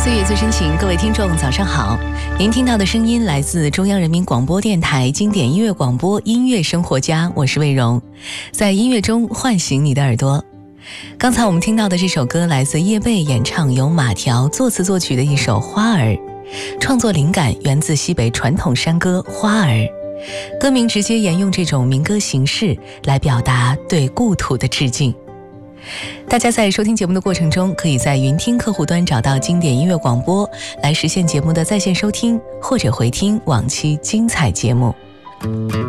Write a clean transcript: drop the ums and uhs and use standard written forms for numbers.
岁月最深情，各位听众早上好。您听到的声音来自中央人民广播电台经典音乐广播音乐生活家，我是魏荣，在音乐中唤醒你的耳朵。刚才我们听到的这首歌来自叶蓓演唱由马条作词作曲的一首《花儿》，创作灵感源自西北传统山歌《花儿》，歌名直接沿用这种民歌形式来表达对故土的致敬。大家在收听节目的过程中，可以在云听客户端找到经典音乐广播，来实现节目的在线收听或者回听往期精彩节目。